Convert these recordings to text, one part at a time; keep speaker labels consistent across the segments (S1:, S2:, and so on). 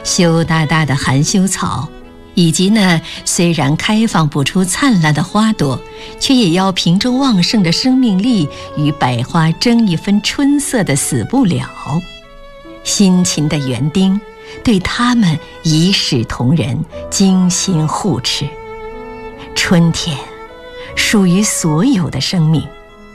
S1: 羞答答的含羞草，以及那虽然开放不出灿烂的花朵，却也要凭着旺盛的生命力与百花争一分春色的死不了。辛勤的园丁对他们一视同仁，精心护持。春天属于所有的生命。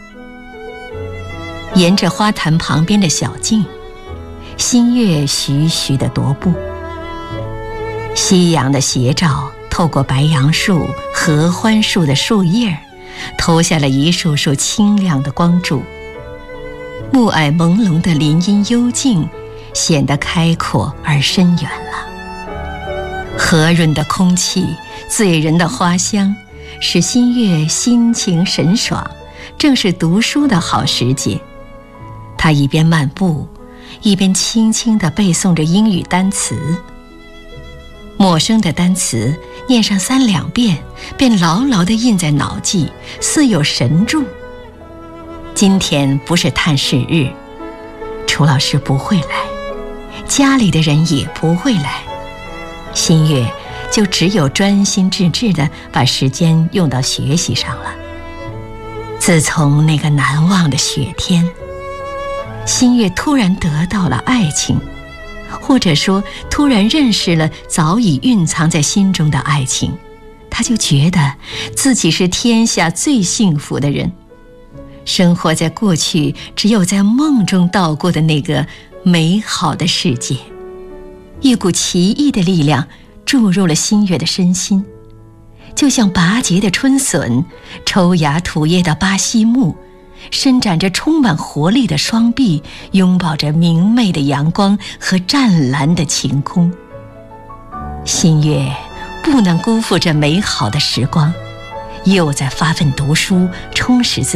S1: 沿着花坛旁边的小径，新月徐徐地踱步，夕阳的斜照透过白杨树、合欢树的树叶，投下了一束束清亮的光柱。暮霭朦胧的林荫幽静显得开阔而深远了。和润的空气，醉人的花香，使新月心情神爽，正是读书的好时节。他一边漫步，一边轻轻地背诵着英语单词。陌生的单词念上3、2遍，便牢牢地印在脑际，似有神助。今天不是探视日，楚老师不会来，家里的人也不会来，新月就只有专心致志地把时间用到学习上了。自从那个难忘的雪天，新月突然得到了爱情，或者说突然认识了早已蕴藏在心中的爱情，他就觉得自己是天下最幸福的人，生活在过去只有在梦中到过的那个美好的世界。一股奇异的力量注入了新月的身心，就像拔节的春笋，抽芽吐叶的巴西木，伸展着充满活力的双臂，拥抱着明媚的阳光和湛蓝的晴空。新月不能辜负这美好的时光，又在发奋读书，充实自己。